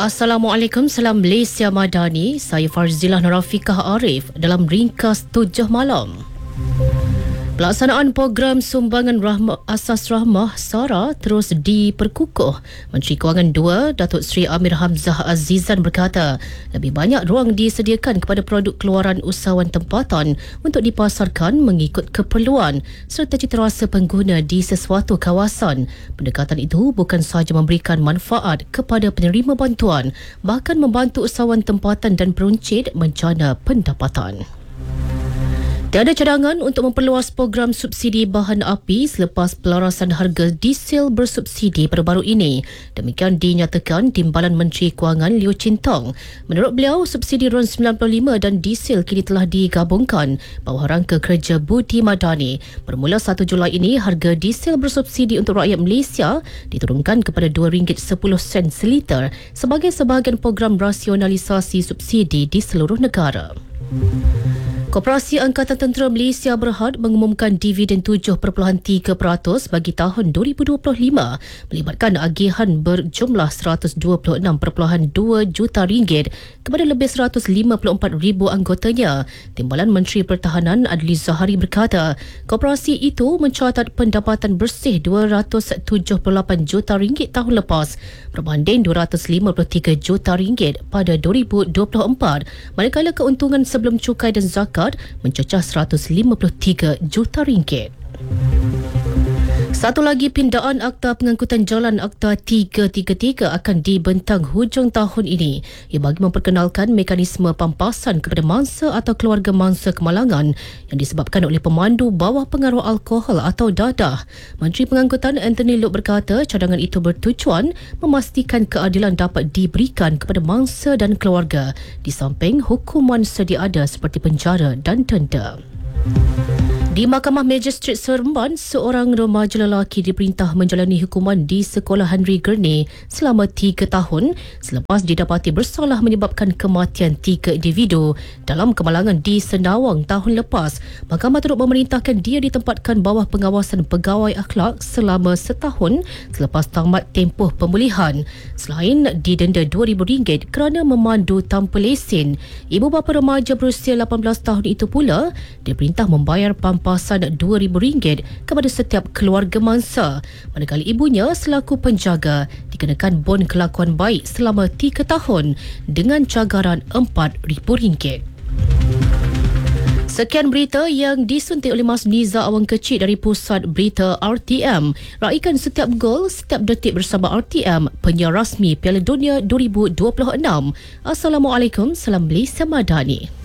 Assalamualaikum, salam Malaysia Madani. Saya Farzilah Narafikah Arif dalam ringkas 7 malam. Pelaksanaan program sumbangan asas rahmah SARA terus diperkukuh. Menteri Kewangan 2, Datuk Seri Amir Hamzah Azizan berkata, lebih banyak ruang disediakan kepada produk keluaran usahawan tempatan untuk dipasarkan mengikut keperluan serta citarasa pengguna di sesuatu kawasan. Pendekatan itu bukan sahaja memberikan manfaat kepada penerima bantuan, bahkan membantu usahawan tempatan dan peruncit menjana pendapatan. Tiada cadangan untuk memperluas program subsidi bahan api selepas pelarasan harga diesel bersubsidi baru-baru ini. Demikian dinyatakan Timbalan Menteri Kewangan Liew Chin Tong. Menurut beliau, subsidi RON 95 dan diesel kini telah digabungkan bawah rangka kerja Budi Madani. Bermula 1 Julai ini, harga diesel bersubsidi untuk rakyat Malaysia diturunkan kepada RM2.10 seliter sebagai sebahagian program rasionalisasi subsidi di seluruh negara. Koperasi Angkatan Tentera Malaysia Berhad mengumumkan dividen 7.3% bagi tahun 2025 melibatkan agihan berjumlah RM126.2 juta kepada lebih 154,000 anggotanya. Timbalan Menteri Pertahanan Adli Zahari berkata, koperasi itu mencatat pendapatan bersih RM278 juta tahun lepas berbanding RM253 juta pada 2024, manakala keuntungan sebelum cukai dan zakat mencecah RM153 juta. Satu lagi pindaan Akta Pengangkutan Jalan Akta 333 akan dibentang hujung tahun ini. Ia bagi memperkenalkan mekanisme pampasan kepada mangsa atau keluarga mangsa kemalangan yang disebabkan oleh pemandu bawah pengaruh alkohol atau dadah. Menteri Pengangkutan Anthony Loke berkata cadangan itu bertujuan memastikan keadilan dapat diberikan kepada mangsa dan keluarga di samping hukuman sedia ada seperti penjara dan denda. Di Mahkamah Magistrate Seremban, seorang remaja lelaki diperintah menjalani hukuman di Sekolah Henry Gurney selama 3 tahun selepas didapati bersalah menyebabkan kematian 3 individu dalam kemalangan di Senawang tahun lepas. Mahkamah turut memerintahkan dia ditempatkan bawah pengawasan pegawai akhlak selama setahun selepas tamat tempoh pemulihan. Selain didenda RM2,000 kerana memandu tanpa lesen, ibu bapa remaja berusia 18 tahun itu pula diperintah membayar pampasan RM2,000 kepada setiap keluarga mangsa, manakala ibunya selaku penjaga dikenakan bon kelakuan baik selama 3 tahun dengan cagaran RM4,000. Sekian berita yang disuntik oleh Mas Niza Awang Kecil dari Pusat Berita RTM. Raikan setiap gol, setiap detik bersama RTM, penyiar rasmi Piala Dunia 2026. Assalamualaikum, salam Malaysia Madani.